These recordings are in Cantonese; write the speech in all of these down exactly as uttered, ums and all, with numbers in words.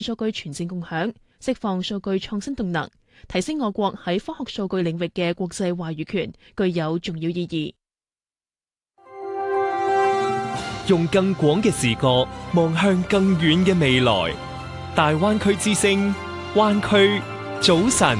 數據全線共享，釋放數據創新動能，提升我國喺科學數據領域嘅國際話語權，具有重要意義。 用更廣嘅視角望向更遠嘅未來，大灣區之聲，灣區早晨。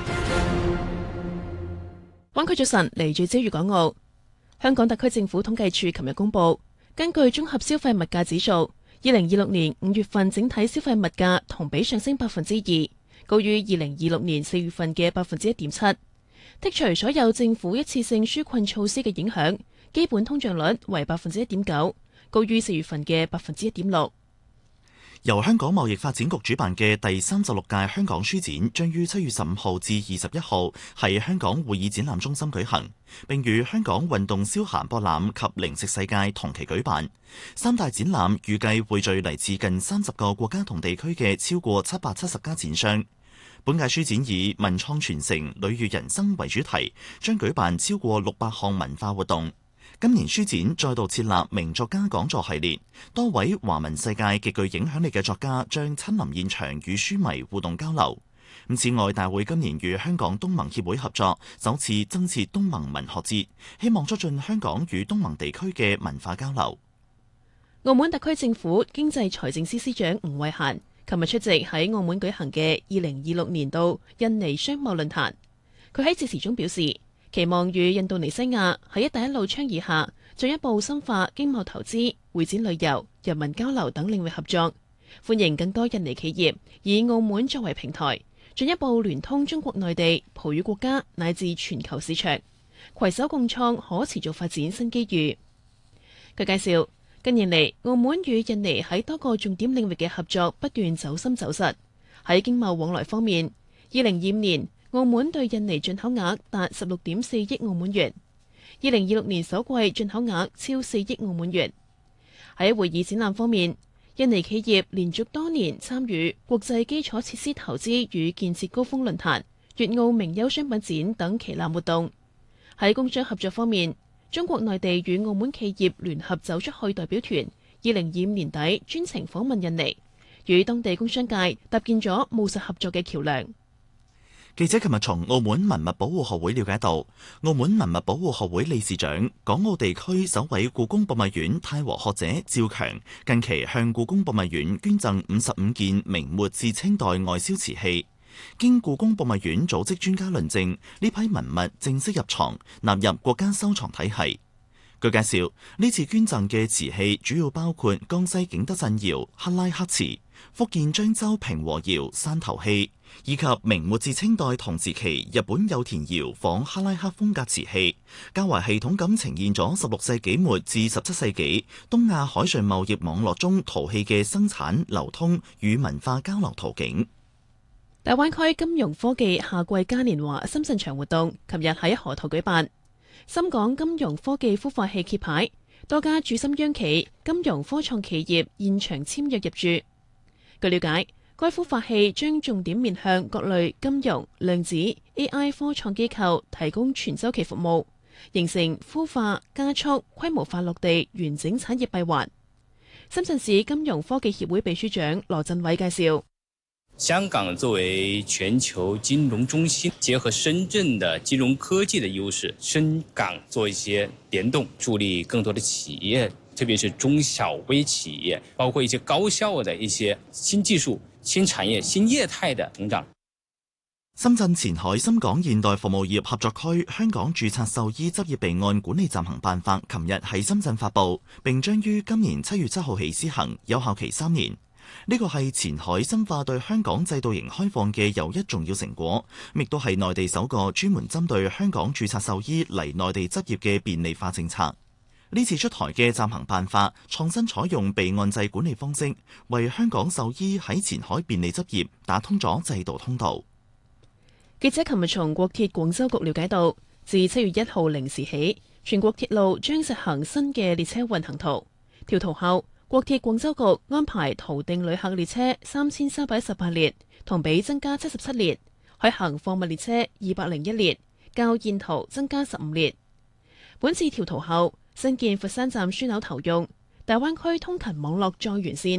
灣區早晨，嚟自朝粵港澳。香港特區政府統計處琴日公布，根據綜合消費物價指數，二零二六年五月份整體消費物價同比上升百分之二，高於二零二六年四月份嘅百分之一點七。剔除所有政府一次性紓困措施嘅影響，基本通脹率為百分之一點九，高於四月份嘅百分之一點六。 由香港貿易發展局主辦嘅第三十六屆香港書展將於七月十五號至二十一號喺香港會議展覽中心舉行，並與香港運動消閒博覽及零食世界同期舉辦。三大展覽預計匯聚嚟自近三十個國家同地區嘅超過七百七十家展商。本屆書展以文創傳承、旅悅人生為主題，將舉辦超過六百項文化活動。今年書展再度設立名作家講座系列，多位華文世界極具影響力嘅作家將親臨現場與書迷互動交流。此外，大會今年與香港東盟協會合作，首次增設東盟文學節，希望促進香港與東盟地區嘅文化交流。 澳門特區政府經濟財政司司長吳惠嫻琴日出席喺澳門舉行嘅二零二六年度印尼商貿論壇，佢喺致辭中表示，期望與印度尼西亞喺一帶一路倡議下，進一步深化經貿投資、會展旅遊、人民交流等領域合作，歡迎更多印尼企業以澳門作為平台，進一步聯通中國內地、葡語國家乃至全球市場，攜手共創可持續發展新機遇。佢介紹，近年嚟澳門與印尼喺多個重點領域嘅合作不斷走深走實。喺經貿往來方面，二零二五年澳門對印尼進口額達十六點四億澳門元，二零二六年首季進口額超四億澳門元。喺會議展覽方面，印尼企業連續多年參與國際基礎設施投資與建設高峰論壇、粵澳名優商品展等旗艦活動。喺工商合作方面，中國內地與澳門企業聯合走出去代表團，二零二五年底專程訪問印尼，與當地工商界搭建咗務實合作嘅橋樑。 記者琴日從澳門文物保護學會了解到，澳門文物保護學會理事長、港澳地區首位故宮博物院太和學者趙強近期向故宮博物院捐贈五十五件明末至清代外銷瓷器。經故宮博物院組織專家論證，呢批文物正式入藏，納入國家收藏體系。據介紹，呢次捐贈嘅瓷器主要包括江西景德鎮窯克拉克瓷、福建漳州平和窯山頭器，以及明末至清代同時期日本有田窯仿克拉克風格瓷器，較為系統咁呈現咗十六世紀末至十七世紀東亞海上貿易網絡中陶器嘅生產、流通與文化交流途徑。 大灣區金融科技夏季嘉年華深圳場活動，琴日喺河套舉辦。深港金融科技孵化器揭牌，多家駐深央企、金融科創企業現場簽約入駐。據了解，該孵化器將重點面向各類金融、量子、A I 科創機構提供全周期服務，形成孵化、加速、規模化落地完整產業閉環。深圳市金融科技協會秘書長羅振偉介紹。 香港作為全球金融中心，結合深圳的金融科技的優勢，深港做一些聯動，助力更多的企業，特別是中小微企業，包括一些高效的一些新技術、新產業、新業態的成長。 深圳前海深港現代服務業合作區香港註冊獸醫執業備案管理暫行辦法，琴日喺深圳發布，並將於今年七月七號起施行，有效期三年。呢個係前海深化對香港制度型開放嘅又一重要成果，亦都係內地首個專門針對香港註冊獸醫嚟內地執業嘅便利化政策。呢次出台嘅暫行辦法創新採用備案制管理方式，為香港獸醫喺前海便利執業打通咗制度通道。 記者琴日從國鐵廣州局了解到，自七月一號零時起，全國鐵路將實行新嘅列車運行圖。調圖後，國鐵廣州局安排圖定旅客列車三千三百一十八列，同比增加七十七列；海行貨物列車二百零一列，較現圖增加十五列。本次調圖後，新建佛山站樞紐投用，大灣區通勤網絡再完善。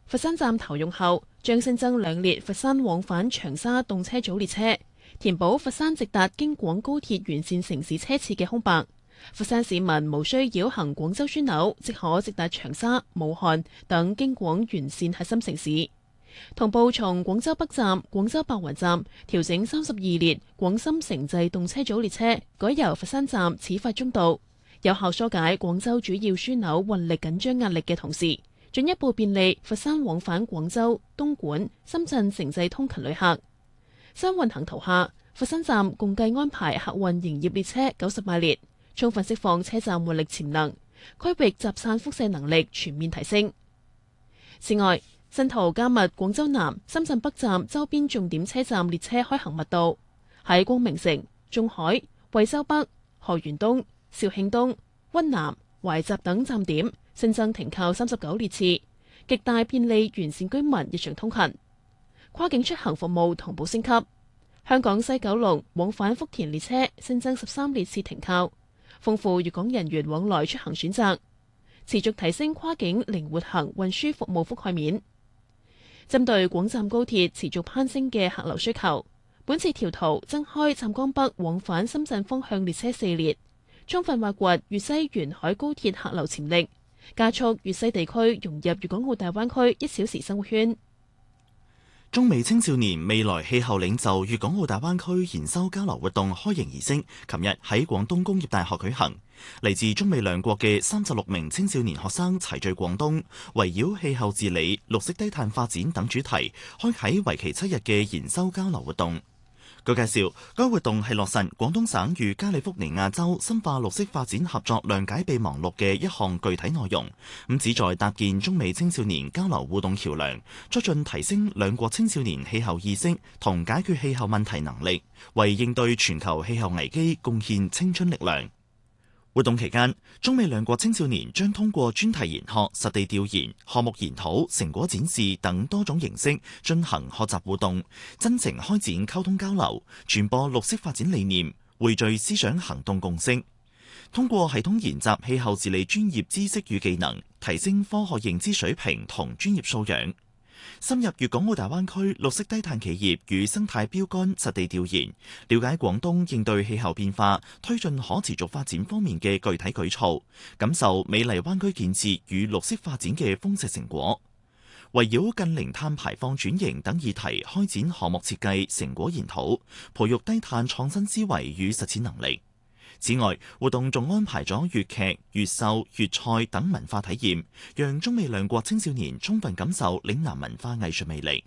佛山站投用後，將新增兩列佛山往返長沙動車組列車，填補佛山直達京廣高鐵沿線城市車次嘅空白。佛山市民無需繞行廣州樞紐，即可直達長沙、武漢等京廣沿線核心城市。同步從廣州北站、廣州白雲站調整三十二列廣深城際動車組列車，改由佛山站始發中道，有效疏解廣州主要樞紐運力緊張壓力嘅同時，進一步便利佛山往返廣州、東莞、深圳城際通勤旅客。新運行圖下，佛山站共計安排客運營業列車九十八列，充分釋放車站運力潛能，區域集散輻射能力全面提升。此外，新圖加密廣州南、深圳北站周邊重點車站列車開行密度，喺光明城、中海、惠州北、河源東、肇慶東、溫南、懷集等站點新增停靠三十九列次，極大便利沿線居民日常通勤。跨境出行服務同步升級，香港西九龍往返福田列車新增十三列次停靠，豐富粵港人員往來出行選擇，持續提升跨境靈活行運輸服務覆蓋面。針對廣湛高鐵持續攀升嘅客流需求，本次調圖增開湛江北往返深圳方向列車四列，充分挖掘粵西沿海高鐵客流潛力，加速粵西地區融入粵港澳大灣區一小時生活圈。 中美青少年未來氣候領袖粵港澳大灣區研修交流活動開營儀式，琴日喺廣東工業大學舉行。嚟自中美兩國嘅三十六名青少年學生齊聚廣東，圍繞氣候治理、綠色低碳發展等主題，開啟為期七日嘅研修交流活動。據介紹，該活動係落實廣東省與加利福尼亞州深化綠色發展合作諒解備忘錄嘅一項具體內容，咁旨在搭建中美青少年交流互動橋梁，促進提升兩國青少年氣候意識同解決氣候問題能力，為應對全球氣候危機貢獻青春力量。活動期間，中美兩國青少年將通過專題研學、實地調研、項目研討、成果展示等多種形式進行學習互動，真誠開展溝通交流，傳播綠色發展理念，匯聚思想行動共識。通過系統研習氣候治理專業知識與技能，提升科學認知水平同專業素養。深入粵港澳大灣區綠色低碳企業與生態標杆實地調研，了解廣東應對氣候變化、推進可持續發展方面嘅具體舉措，感受美麗灣區建設與綠色發展嘅豐碩成果。圍繞近零碳排放轉型等議題開展項目設計、成果研討，培育低碳創新思維與實踐能力。此外，活動仲安排咗粵劇、粵繡、粵菜等文化體驗，讓中美兩國青少年充分感受嶺南文化藝術魅力。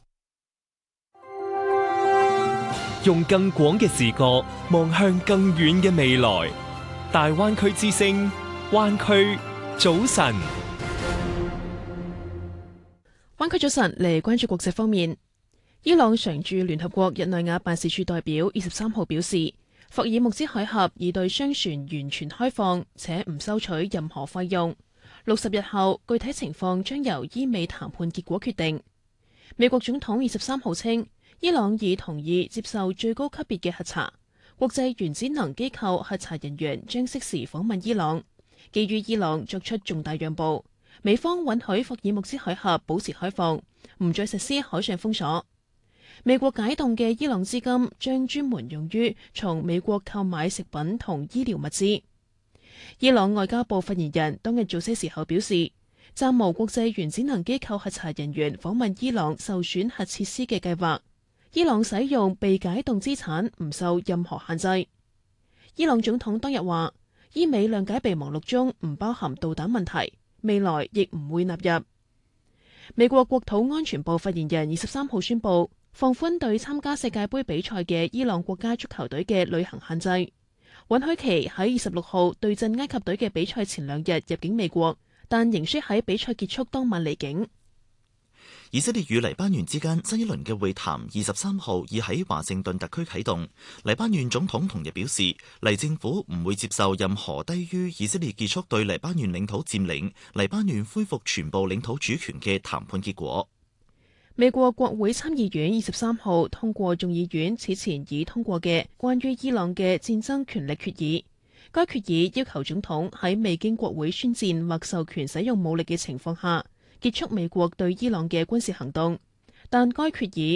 用更廣嘅視角望向更遠嘅未來，大灣區之聲，灣區早晨。 灣區早晨嚟關注國際方面，伊朗常駐聯合國日內瓦辦事處代表二十三號表示，霍爾木茲海峽已對商船完全開放，且唔收取任何費用。六十日後，具體情況將由伊美談判結果決定。美國總統二十三號稱，伊朗已同意接受最高級別嘅核查，國際原子能機構核查人員將適時訪問伊朗。基於伊朗作出重大讓步，美方允許霍爾木茲海峽保持開放，唔再實施海上封鎖。美國解凍嘅伊朗資金將專門用於從美國購買食品同醫療物資。伊朗外交部發言人當日早些時候表示，暫無國際原子能機構核查人員訪問伊朗受損核設施嘅計劃。伊朗使用被解凍資產唔受任何限制。伊朗總統當日話，伊美諒解備忘錄中唔包含導彈問題，未來亦唔會納入。美國國土安全部發言人二十三號宣布，放寬對參加世界盃比賽嘅伊朗國家足球隊嘅旅行限制，允許其喺二十六號對陣埃及隊嘅比賽前兩日入境美國，但仍需喺比賽結束當晚離境。 以色列與黎巴嫩之間新一輪嘅會談二十三號已喺華盛頓特區啟動。黎巴嫩總統同日表示，黎政府唔會接受任何低於以色列結束對黎巴嫩領土佔領、黎巴嫩恢復全部領土主權嘅談判結果。 美國國會參議院二十三號通過眾議院此前已通過嘅關於伊朗嘅戰爭權力決議。該決議要求總統喺未經國會宣戰或授權使用武力嘅情況下， 結束美國對伊朗嘅軍事行動，但該決議